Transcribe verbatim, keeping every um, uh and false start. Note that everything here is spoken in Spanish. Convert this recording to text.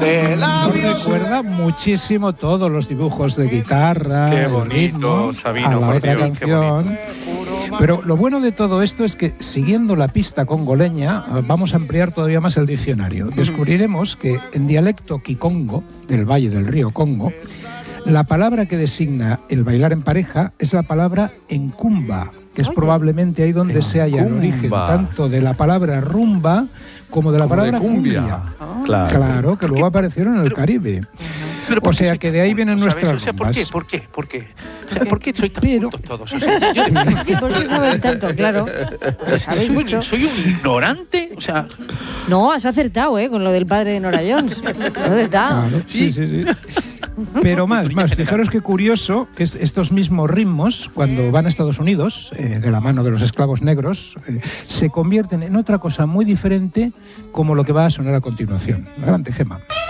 de Nos recuerda muchísimo todos los dibujos de guitarra, Qué el bonito, ritmo, Sabino, a la por otra Dios, qué canción. Pero lo bueno de todo esto es que, siguiendo la pista congoleña, vamos a ampliar todavía más el diccionario. Descubriremos que en dialecto kikongo, del Valle del Río Congo, la palabra que designa el bailar en pareja es la palabra encumba, que es probablemente ahí donde se halla el origen tanto de la palabra rumba como de la Como palabra de cumbia. cumbia. Ah. Claro. Claro, que luego aparecieron en el Caribe. Pero O sea, que de ahí vienen nuestras O sea, ¿por qué? rumbas. ¿Por qué? ¿Por qué? O sea, ¿por qué soy tan Pero- cultos todos? O sea, yo de- ¿Por qué sabes tanto? Claro. o sea, Sabéis soy, mucho. soy un ignorante. O sea, No, has acertado, ¿eh? Con lo del padre de Nora Jones. Has acertado. Claro, sí, sí, sí. Pero más, más, fijaros qué curioso que es- estos mismos ritmos, cuando van a Estados Unidos, eh, de la mano de los esclavos negros, eh, se convierten en otra cosa muy diferente como lo que va a sonar a continuación. Adelante, Gemma.